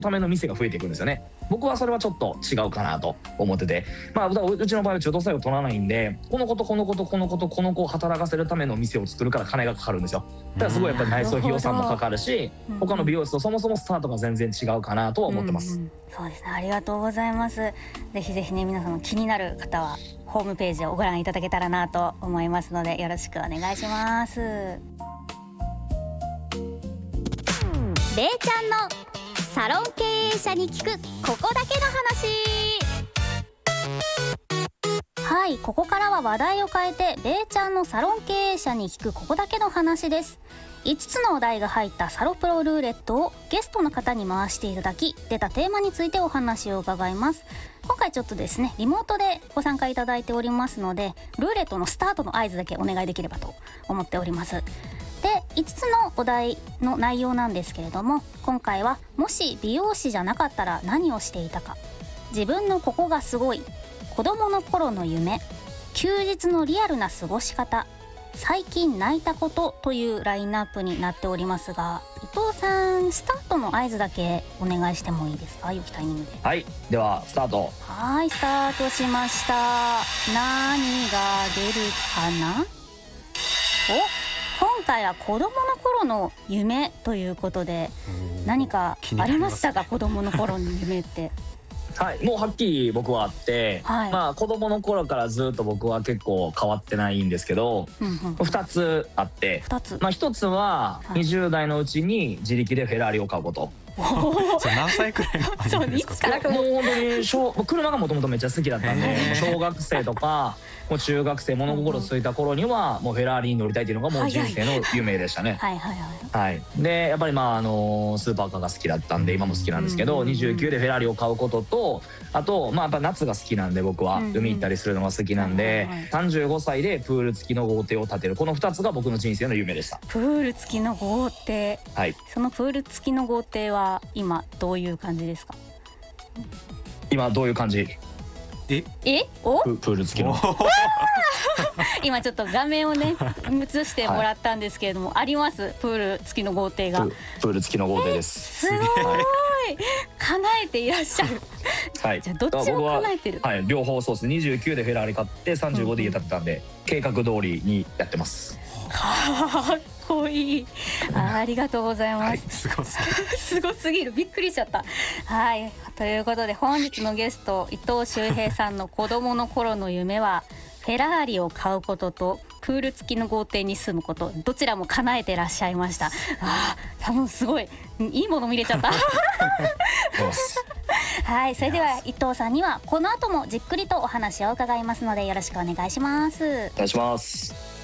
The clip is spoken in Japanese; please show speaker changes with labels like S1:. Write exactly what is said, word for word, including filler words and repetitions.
S1: ための店が増えていくんですよね。僕はそれはちょっと違うかなと思ってて、まあうちの場合は中途採用取らないんで、この子とこの子とこの子とこの子を働かせるための店を作るから金がかかるんですよ。だからすごいやっぱり内装費用さんもかかるし、他の美容室とそもそもスタートが全然違うかなとは思ってます。
S2: うんうん、そうですね、ありがとうございます。ぜひぜひね、皆様気になる方はホームページをご覧いただけたらなと思いますので、よろしくお願いします。れいちゃんのサロン経営者に聞くここだけの話。はい、ここからは話題を変えて、れいちゃんのサロン経営者に聞くここだけの話です。いつつのお題が入ったサロプロルーレットをゲストの方に回していただき、出たテーマについてお話を伺います。今回ちょっとですね、リモートでご参加いただいておりますので、ルーレットのスタートの合図だけお願いできればと思っております。で、いつつのお題の内容なんですけれども、今回はもし美容師じゃなかったら何をしていたか、自分のここがすごい、子供の頃の夢、休日のリアルな過ごし方、最近泣いたことというラインナップになっておりますが、伊藤さん、スタートの合図だけお願いしてもいいですか？良きタイミングで。
S1: はい、ではスタート。
S2: はい、スタートしました。何が出るかな？お、今回は子供の頃の夢ということで、何かありましたか？子供の頃の夢って。
S1: はい、もうはっきり僕はあって、はい、まあ子供の頃からずっと僕は結構変わってないんですけど、うんうん、ふたつあって、ふたつ、まあ、ひとつはにじゅう代のうちに自力でフェラーリを買うこと。
S3: それ何歳くらいの初めですか？
S1: そう、いつからもう本当に小車がもともとめっちゃ好きだったんで、小学生とかもう中学生、物心ついた頃にはもうフェラーリに乗りたいっていうのがもう人生の夢でしたね。はいはいはい、はい、でやっぱりまああのスーパーカーが好きだったんで、今も好きなんですけど、にじゅうきゅうでフェラーリを買うことと、あとまあやっぱ夏が好きなんで、僕は海行ったりするのが好きなんで、さんじゅうごさいでプール付きの豪邸を建てる、このふたつが僕の人生の夢でした。
S2: プール付きの豪邸、はい、そのプール付きの豪邸は今どういう感じですか？
S1: 今どういう感じ？
S2: ええお
S1: プ, プール付きの
S2: 今ちょっと画面をね映してもらったんですけれども、はい、あります、プール付きの豪邸が。
S1: プ, プール付きの豪邸です。
S2: すごい、叶えていらっしゃる。はい、じゃあどっちも叶えてる。
S1: はい、両方そうです。にじゅうきゅうでフェラーリ買ってさんじゅうごで家建てたんで、うん、計画通りにやってます。
S2: かっこいい。 あ, ありがとうございます、はい、
S3: すごすぎる
S2: すごすぎる、びっくりしちゃった。はい、ということで本日のゲスト伊藤修平さんの子供の頃の夢はフェラーリを買うこととプール付きの豪邸に住むこと、どちらも叶えてらっしゃいました。あー、多分すごいいいもの見れちゃったはい、それでは伊藤さんにはこの後もじっくりとお話を伺いますので、よろしくお願いします。
S1: お願いします。